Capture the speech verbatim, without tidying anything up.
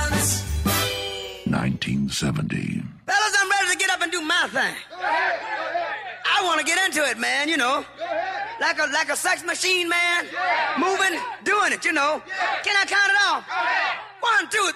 once. nineteen seventy. Fellas, I'm ready to get up and do my thing. I want to get into it, man, you know. Like a like a sex machine, man. Moving, doing it, you know. Can I count it off? One, two,